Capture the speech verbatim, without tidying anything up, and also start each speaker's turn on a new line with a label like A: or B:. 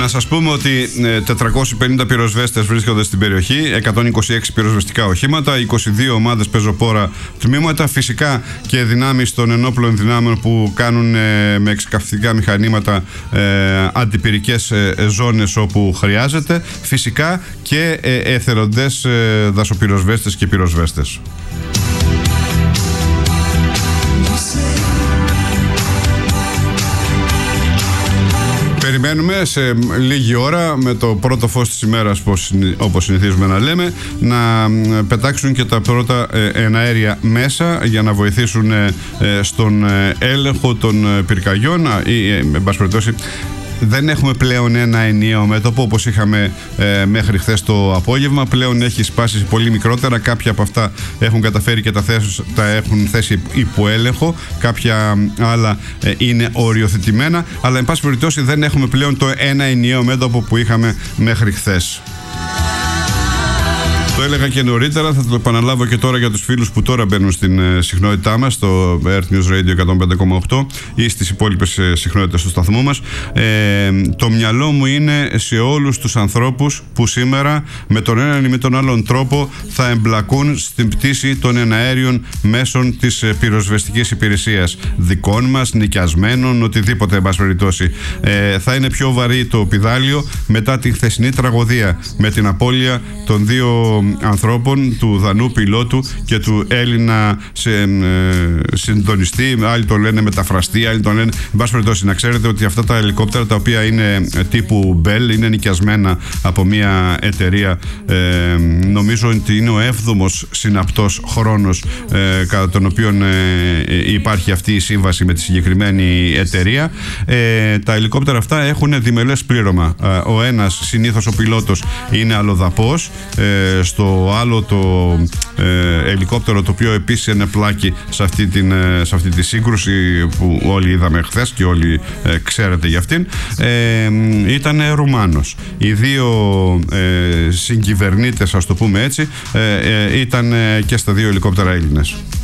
A: Να σας πούμε ότι τετρακόσιοι πενήντα πυροσβέστες βρίσκονται στην περιοχή, εκατόν είκοσι έξι πυροσβεστικά οχήματα, είκοσι δύο ομάδες πεζοπόρα τμήματα, φυσικά και δυνάμεις των ενόπλων δυνάμεων που κάνουν ε, με εξκαυστικά μηχανήματα ε, αντιπυρικές ε, ζώνες όπου χρειάζεται, φυσικά και ε, εθελοντές ε, δασοπυροσβέστες και πυροσβέστες. Περιμένουμε σε λίγη ώρα, με το πρώτο φως της ημέρας, όπως συνηθίζουμε να λέμε, να πετάξουν και τα πρώτα εναέρια μέσα για να βοηθήσουν στον έλεγχο των πυρκαγιών ή, εν πάση περιπτώσει, δεν έχουμε πλέον ένα ενιαίο μέτωπο όπως είχαμε ε, μέχρι χθες το απόγευμα. Πλέον έχει σπάσει πολύ μικρότερα. Κάποια από αυτά έχουν καταφέρει και τα, θέσουν, τα έχουν θέσει υπό έλεγχο. Κάποια άλλα ε, είναι οριοθετημένα. Αλλά εν πάση περιπτώσει δεν έχουμε πλέον το ένα ενιαίο μέτωπο που είχαμε μέχρι χθες. Το έλεγα και νωρίτερα, θα το επαναλάβω και τώρα για τους φίλους που τώρα μπαίνουν στην ε, συχνότητά μας, στο Earth News Radio εκατόν πέντε κόμμα οκτώ ή στις υπόλοιπες ε, συχνότητες του σταθμού μας. Ε, το μυαλό μου είναι σε όλους τους ανθρώπους που σήμερα με τον έναν ή με τον άλλον τρόπο θα εμπλακούν στην πτήση των εναέριων μέσων της ε, πυροσβεστικής υπηρεσίας. Δικών μας, νοικιασμένων, οτιδήποτε εν πάση περιπτώσει. Ε, θα είναι πιο βαρύ το πηδάλιο μετά τη χθεσινή τραγωδία με την απώλεια των δύο ανθρώπων, του Δανού πιλότου και του Έλληνα σε, ε, συντονιστή, άλλοι το λένε μεταφραστή, άλλοι το λένε, εν πάση περιπτώσει, να ξέρετε ότι αυτά τα ελικόπτερα, τα οποία είναι τύπου Bell, είναι νοικιασμένα από μια εταιρεία, ε, νομίζω ότι είναι ο έβδομος συναπτός χρόνος ε, κατά τον οποίο ε, υπάρχει αυτή η σύμβαση με τη συγκεκριμένη εταιρεία. Ε, τα ελικόπτερα αυτά έχουν διμελές πλήρωμα. Ε, ο ένας, συνήθως ο πιλότος, είναι αλλοδαπός, ε, στο άλλο το ε, ελικόπτερο, το οποίο επίσης είναι πλάκι σε αυτή, την, ε, σε αυτή τη σύγκρουση που όλοι είδαμε χθες και όλοι ε, ξέρετε για αυτήν, ε, ήταν Ρουμάνος. Οι δύο ε, συγκυβερνήτες, ας το πούμε έτσι, ε, ε, ήταν ε, και στα δύο ελικόπτερα Έλληνες.